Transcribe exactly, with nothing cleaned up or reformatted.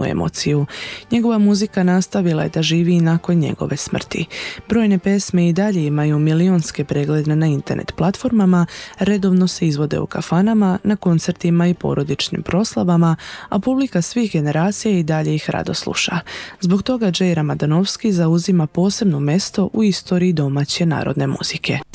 emociju. Njegova muzika nastavila je da živi i nakon njegove smrti. Brojne pesme i dalje imaju milionske preglede na internet platformama, redovno se izvode u kafanama, na koncertima i porodičnim proslavama, a publika svih generacija i dalje ih rado sluša. Zbog toga Jay Ramadanovski zauzima posebno mesto u istoriji domaće narodne muzike.